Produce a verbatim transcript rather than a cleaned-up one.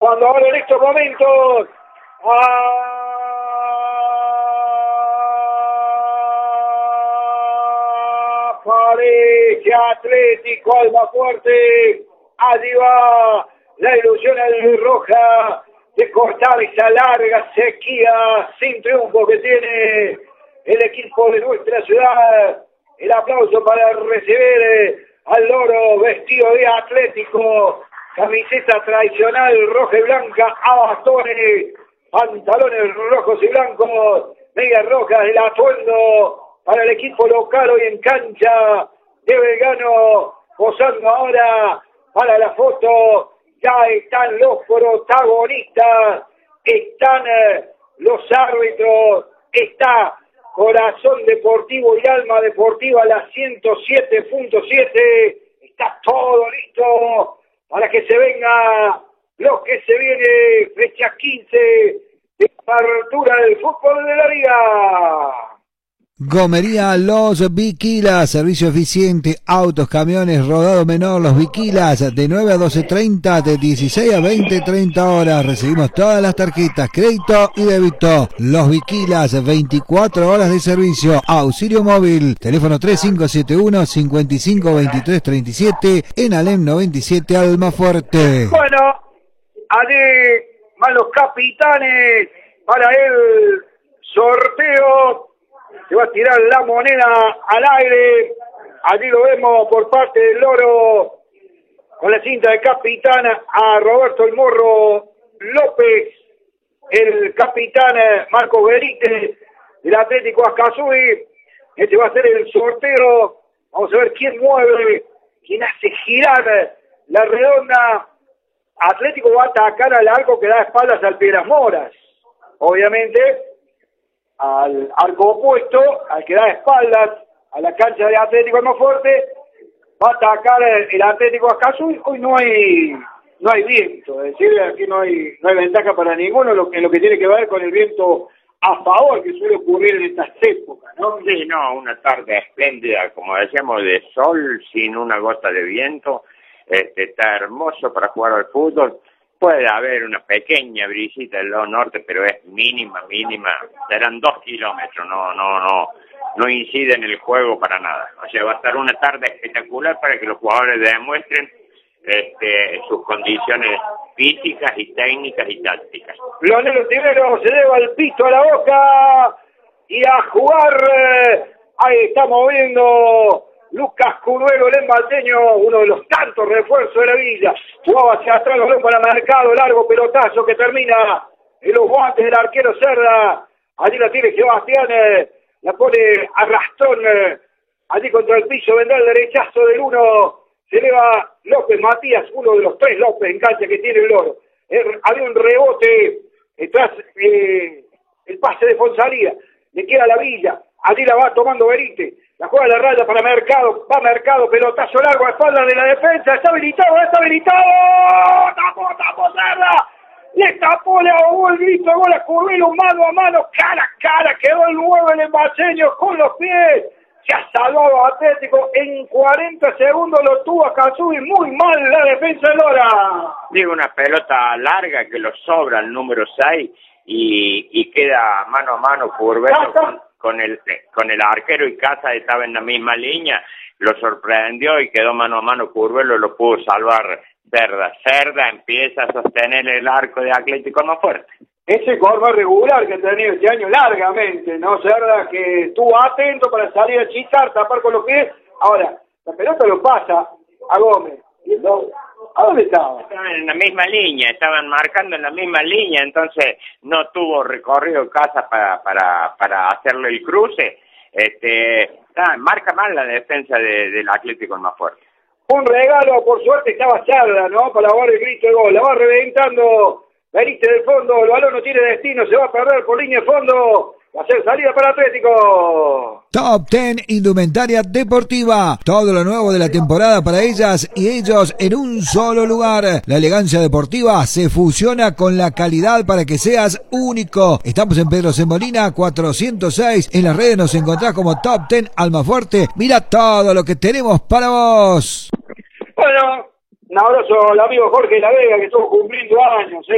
cuando ahora en estos momentos aparece Atlético Almafuerte. Allí va la ilusión roja de cortar esa larga sequía sin triunfo que tiene el equipo de nuestra ciudad. El aplauso para recibir al loro vestido de Atlético, camiseta tradicional roja y blanca a bastones, pantalones rojos y blancos, medias rojas, el atuendo para el equipo local hoy en cancha de Belgrano, posando ahora para la foto. Ya están los protagonistas, están eh, los árbitros, está Corazón Deportivo y Alma Deportiva, la ciento siete punto siete, está todo listo para que se venga lo que se viene, fecha quince de apertura del fútbol de la liga. Gomería Los Viquilas, servicio eficiente, autos, camiones, rodado menor, Los Viquilas, de nueve a doce treinta, de dieciséis a veinte treinta horas, recibimos todas las tarjetas, crédito y débito. Los Viquilas, veinticuatro horas de servicio, auxilio móvil, teléfono tres cinco siete uno, cinco cinco dos tres tres siete, en Alem noventa y siete, Almafuerte. Bueno, allí van los capitanes para el sorteo. Se va a tirar la moneda al aire. Allí lo vemos por parte del loro con la cinta de capitán a Roberto El Morro López, el capitán Marco Berite del Atlético Ascasubi. Este va a ser el sorteo. Vamos a ver quién mueve, quién hace girar la redonda. Atlético va a atacar al arco que da espaldas al Piedras Moras, obviamente al arco opuesto, al que da espaldas a la cancha de Atlético Almafuerte. Va a atacar el, el Atlético Ascasubi. Hoy no hay no hay viento, es decir, aquí no hay no hay ventaja para ninguno lo que, en lo que tiene que ver con el viento a favor que suele ocurrir en estas épocas, ¿no? Sí, no, una tarde espléndida, como decíamos, de sol, sin una gota de viento. Este, está hermoso para jugar al fútbol. Puede haber una pequeña brisita del lado norte, pero es mínima, mínima. Serán dos kilómetros, no, no, no, no incide en el juego para nada. O sea, va a estar una tarde espectacular para que los jugadores demuestren este, sus condiciones físicas y técnicas y tácticas. Leonel Tivero se lleva el pito a la boca y a jugar. Eh, ahí está moviendo Lucas Curuelo, el embalteño, uno de los tantos refuerzos de la Villa. Jugaba hacia atrás, los balón para Mercado, largo pelotazo que termina en los guantes del arquero Cerda. Allí la tiene Sebastián, eh, la pone a Rastón, eh, allí contra el piso, vendrá el derechazo del uno. Se eleva López Matías, uno de los tres López en cancha que tiene el loro. Eh, había un rebote detrás, eh, el pase de Fonsalía, le queda la Villa. Allí la va tomando Berite. La juega la raya para Mercado. Va Mercado, pelotazo largo a espalda de la defensa. Está habilitado, está habilitado. Tapó, tapó, Cerda. Le tapó, le ahogó el grito, gol a Curbelo, mano a mano, cara a cara. Quedó el nuevo el embalseño con los pies. Se ha salvado Atlético. En cuarenta segundos lo tuvo a Ascasubi. Muy mal la defensa de Lora. Digo, una pelota larga que lo sobra el número seis y, y queda mano a mano Curbelo con, con el con el arquero y Casa estaba en la misma línea. Lo sorprendió y quedó mano a mano Curbelo, lo pudo salvar Cerda. Cerda empieza a sostener el arco de Atlético más fuerte. Ese jugador más regular que ha tenido este año largamente, ¿no? Cerda que estuvo atento para salir a chitar, tapar con los pies. Ahora, la pelota lo pasa a Gómez. ¿No? ¿A dónde estaba? Estaban en la misma línea, estaban marcando en la misma línea, entonces no tuvo recorrido Casa para para para hacerle el cruce. Este, ah, marca mal la defensa de, del Atlético más fuerte. Un regalo, por suerte estaba Cerda, ¿no? Para dar el grito de gol. La va reventando Berite del fondo, el balón no tiene destino, se va a perder por línea de fondo. Va a ser salida para Atlético. Top diez Indumentaria Deportiva. Todo lo nuevo de la temporada para ellas y ellos en un solo lugar. La elegancia deportiva se fusiona con la calidad para que seas único. Estamos en Pedro Semolina cuatrocientos seis. En las redes nos encontrás como Top diez Almafuerte. Mira todo lo que tenemos para vos. Bueno, un abrazo al amigo Jorge La Vega que estuvo cumpliendo años. ¿eh?